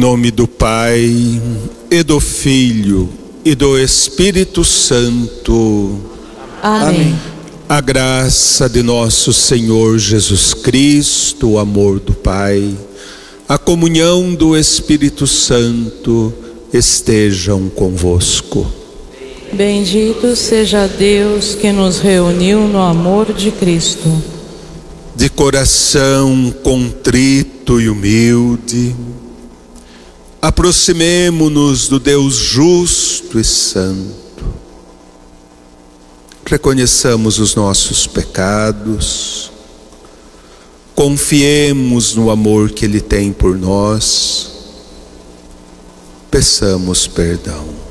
nome do Pai, e do Filho, e do Espírito Santo. Amém. A graça de nosso Senhor Jesus Cristo, o amor do Pai, a comunhão do Espírito Santo estejam convosco. Bendito seja Deus que nos reuniu no amor de Cristo. De coração contrito e humilde, aproximemo-nos do Deus justo e santo. Reconheçamos os nossos pecados, confiemos no amor que Ele tem por nós, peçamos perdão.